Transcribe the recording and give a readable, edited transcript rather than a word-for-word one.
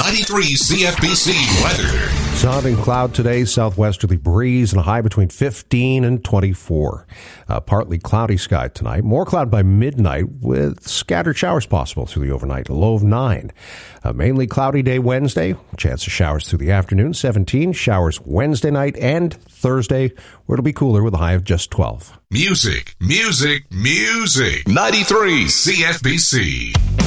93 CFBC weather. Sun and cloud today, southwesterly breeze and a high between 15 and 24. Partly cloudy sky tonight. More cloud by midnight with scattered showers possible through the overnight. A low of 9. Mainly cloudy day Wednesday. Chance of showers through the afternoon, 17. Showers Wednesday night and Thursday, where it'll be cooler with a high of just 12. Music, music, music. 93 CFBC.